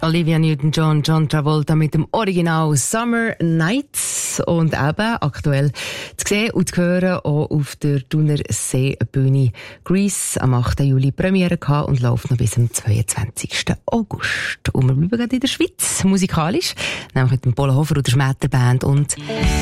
Olivia Newton-John, John Travolta mit dem Original Summer Nights und eben aktuell zu sehen und zu hören auch auf der Thunerseebühne Grease am 8. Juli Premiere gehabt und läuft noch bis zum 22. August. Und wir bleiben gerade in der Schweiz, musikalisch, nämlich mit dem Polo Hofer und der Schmetterband und